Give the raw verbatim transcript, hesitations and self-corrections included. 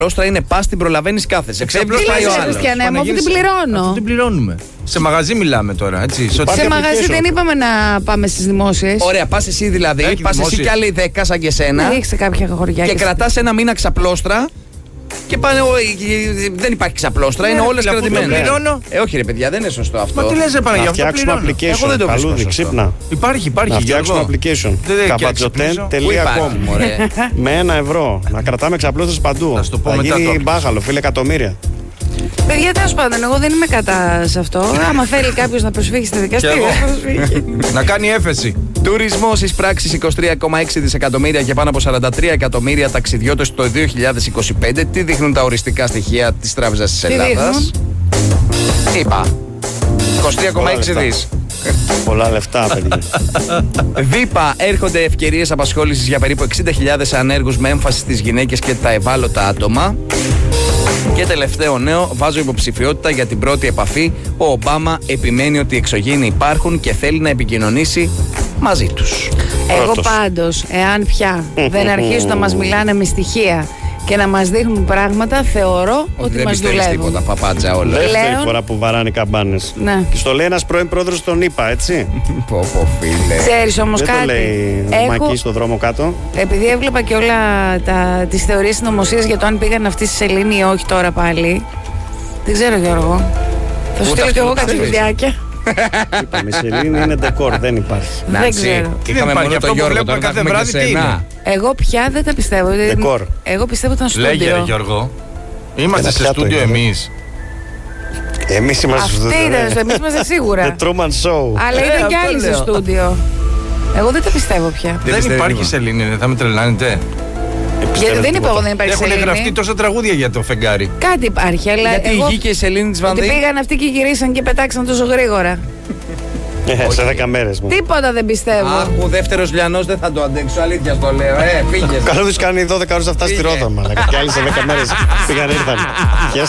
ξαπλώστρα είναι πα, την προλαβαίνει, κάθεσαι. Ξέπλος πάει ο άλλος. Χριστιανέ μου, αφού την πληρώνω. Αφού την πληρώνουμε. Σε μαγαζί μιλάμε τώρα, έτσι. Σε μαγαζί δεν είπαμε να πάμε στις δημόσιες. Ωραία, πα εσύ δηλαδή, πα εσύ κι άλλοι δέκα σαν και σένα. Δεν έχει σε κάποια χωριά. Και κρατά ένα μήνα ξαπλώστρα. Και πάνε, δεν υπάρχει ξαπλώστρα, είναι όλες κρατημένες. Ε, όχι ρε παιδιά, δεν είναι σωστό αυτό. Μα τι λες, Παναγία, να φτιάξουμε application. Εγώ δεν το Καλούδι, ξύπνα. Υπάρχει, υπάρχει. Να φτιάξουμε application. καπατζοτέν τελεία κομ. Με ένα ευρώ. Να κρατάμε ξαπλώστρες παντού. Θα, θα γίνει μπάχαλο, φίλε, εκατομμύρια. Παιδιά, τέλος πάντων, εγώ δεν είμαι κατά σε αυτό. Άμα θέλει κάποιος να προσφύγει στη δικαστήρια, να κάνει έφεση. Τουρισμός εις πράξης είκοσι τρία κόμμα έξι δισεκατομμύρια και πάνω από σαράντα τρία εκατομμύρια ταξιδιώτες το δύο χιλιάδες είκοσι πέντε. Τι δείχνουν τα οριστικά στοιχεία της Τράπεζας της Ελλάδας? Είπα. είκοσι τρία κόμμα έξι δις. Πολλά λεφτά, παιδιά. ΔΥΠΑ, έρχονται ευκαιρίες απασχόλησης για περίπου εξήντα χιλιάδες ανέργους με έμφαση στις γυναίκες και τα ευάλωτα άτομα. Και τελευταίο νέο, βάζω υποψηφιότητα για την πρώτη επαφή. Ο Ομπάμα επιμένει ότι οι εξωγήινοι υπάρχουν και θέλει να επικοινωνήσει μαζί τους. Εγώ Πρώτος. πάντως, εάν πια δεν αρχίσουν να μας μιλάνε με στοιχεία και να μας δείχνουν πράγματα, θεωρώ ότι, δεν μας πιστεύεις δουλεύουν. τίποτα, παπάτζα όλα. Δεύτερη Πλέον- φορά που βαράνε οι καμπάνες. Ναι. Και στο λέει ένας πρώην πρόεδρος των ΗΠΑ, έτσι. Πω πω φίλε. Ξέρεις όμως Δεν κάτι. το λέει ο Έχω, Μακής στο δρόμο κάτω. επειδή έβλεπα και όλα τα, τις θεωρίες συνωμοσίας για το αν πήγαν αυτοί στη σελήνη ή όχι τώρα πάλι. Δεν ξέρω, Γιώργο. Θα σου Ούτε στείλω αυτό κι εγώ το κάτι ξέρεις. βιντεάκια. Είπαμε, η σελήνη είναι ντεκόρ, δεν υπάρχει. Δεν ξέρω. Τι Είχαμε δεν υπάρχει, μόνο αυτό τον που Γιώργο, βλέπουμε τώρα θα κάθε έχουμε βράδυ και τι σένα. είναι? Εγώ πια δεν τα πιστεύω. Ντεκόρ. Εγώ πιστεύω ήταν στο Λέγε ρε στούντιο. Γιώργο. Είμαστε Ένα σε πιάτο στούντιο είναι. εμείς. Εμείς είμαστε στο Αυτή στούντιο, ήταν, ναι. εμείς είμαστε The σίγουρα. Truman Show. Αλλά Ε, ήταν κι αυτό άλλοι στο λέω. στούντιο. Εγώ δεν τα πιστεύω πια. Δεν πιστεύει υπάρχει τίποτα. σελήνη, δεν θα με τρελάνετε. Γιατί δεν είπα εγώ δεν υπάρχει Έχουν σελήνη. γραφτεί τόσα τραγούδια για το φεγγάρι. Κάτι υπάρχει, αλλά Γιατί εγώ... η γη και η σελήνη της Ότι Βανδύ. πήγαν αυτοί και γυρίσαν και πετάξαν τόσο γρήγορα. Ε, σε δέκα μέρες. μου. Τίποτα δεν πιστεύω. Αχ, ο δεύτερος λιανός δεν θα το αντέξω, αλήθεια στο λέω. Ε, φύγες. Καλό τους κάνει δώδεκα ώρες να φτάσει στη Πήγε. Ρόδο, μαλάκα. Και άλλοι σε δέκα μέρες πήγαν ήρθαν. Χες.